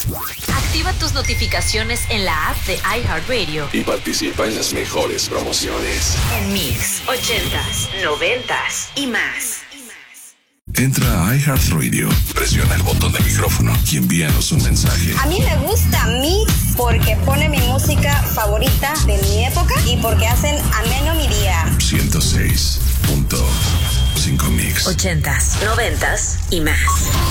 Activa tus notificaciones en la app de iHeartRadio y participa en las mejores promociones. en Mix 80s, 90s y más. Entra a iHeartRadio, presiona el botón de micrófono y envíanos un mensaje. A mí me gusta Mix porque pone mi música favorita de mi época y porque hacen ameno mi día. 106.5 Mix. 80s, 90s y más.